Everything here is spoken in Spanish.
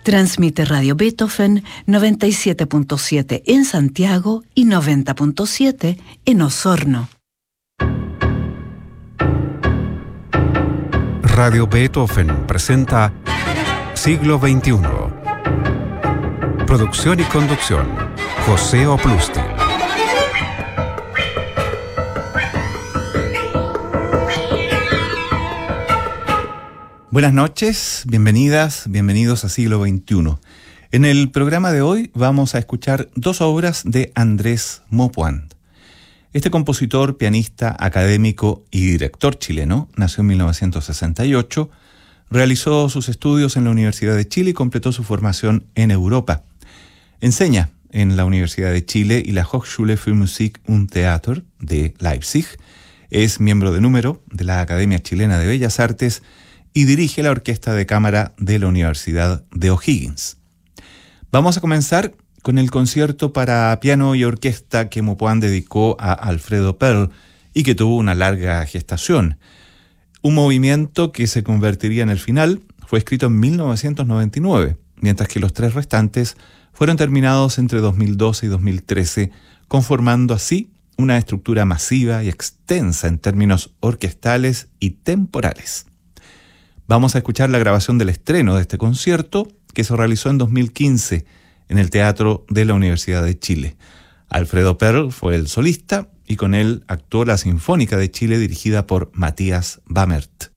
Transmite Radio Beethoven 97.7 en Santiago y 90.7 en Osorno. Radio Beethoven presenta Siglo XXI. Producción y conducción, José Oplustil. Buenas noches, bienvenidas, bienvenidos a Siglo XXI. En el programa de hoy vamos a escuchar dos obras de Andrés Maupoint. Este compositor, pianista, académico y director chileno nació en 1968, realizó sus estudios en la Universidad de Chile y completó su formación en Europa. Enseña en la Universidad de Chile y la Hochschule für Musik und Theater de Leipzig. Es miembro de número de la Academia Chilena de Bellas Artes y dirige la Orquesta de Cámara de la Universidad de O'Higgins. Vamos a comenzar con el concierto para piano y orquesta que Maupoint dedicó a Alfredo Perl y que tuvo una larga gestación. Un movimiento que se convertiría en el final fue escrito en 1999, mientras que los tres restantes fueron terminados entre 2012 y 2013, conformando así una estructura masiva y extensa en términos orquestales y temporales. Vamos a escuchar la grabación del estreno de este concierto que se realizó en 2015 en el Teatro de la Universidad de Chile. Alfredo Perl fue el solista y con él actuó la Sinfónica de Chile dirigida por Matías Bamert.